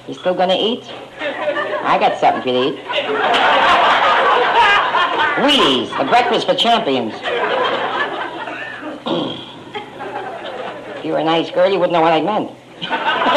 You still gonna eat? I got something for you to eat. Wheaties, the breakfast for champions. If you were a nice girl, you wouldn't know what I meant.